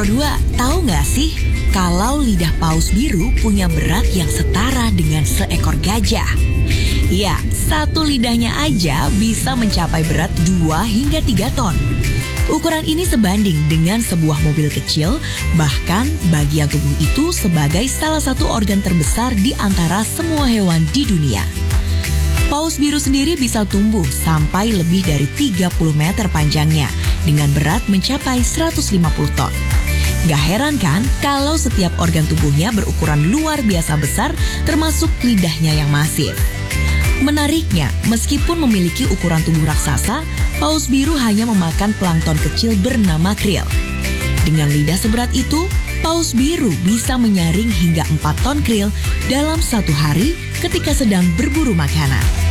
Nomor 2, tahu nggak sih kalau lidah paus biru punya berat yang setara dengan seekor gajah? Ya, satu lidahnya aja bisa mencapai berat 2 hingga 3 ton. Ukuran ini sebanding dengan sebuah mobil kecil, bahkan bagian tubuh itu sebagai salah satu organ terbesar di antara semua hewan di dunia. Paus biru sendiri bisa tumbuh sampai lebih dari 30 meter panjangnya, dengan berat mencapai 150 ton. Gak heran kan kalau setiap organ tubuhnya berukuran luar biasa besar, termasuk lidahnya yang masif. Menariknya, meskipun memiliki ukuran tubuh raksasa, paus biru hanya memakan plankton kecil bernama krill. Dengan lidah seberat itu, paus biru bisa menyaring hingga 4 ton krill dalam satu hari ketika sedang berburu makanan.